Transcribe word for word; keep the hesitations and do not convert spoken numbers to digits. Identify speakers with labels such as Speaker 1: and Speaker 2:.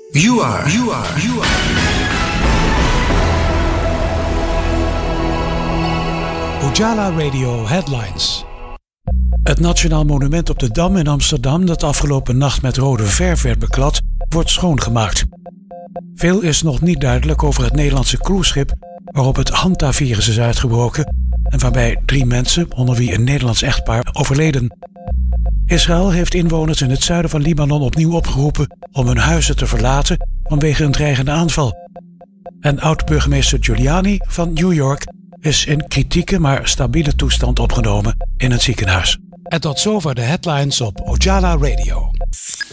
Speaker 1: You are, you are, you are.
Speaker 2: Ojala Radio Headlines. Het Nationaal Monument op de Dam in Amsterdam, dat afgelopen nacht met rode verf werd beklad, wordt schoongemaakt. Veel is nog niet duidelijk over het Nederlandse cruiseschip waarop het Hanta-virus is uitgebroken en waarbij drie mensen, onder wie een Nederlands echtpaar, overleden. Israël heeft inwoners in het zuiden van Libanon opnieuw opgeroepen om hun huizen te verlaten vanwege een dreigende aanval. En oud-burgemeester Giuliani van New York is in kritieke maar stabiele toestand opgenomen in het ziekenhuis. En tot zover de headlines op Ojala Radio.